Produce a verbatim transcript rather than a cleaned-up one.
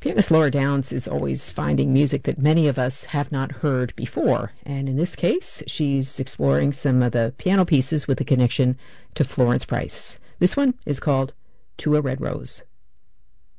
Pianist Laura Downs is always finding music that many of us have not heard before, and in this case, she's exploring some of the piano pieces with a connection to Florence Price. This one is called To a Red Rose.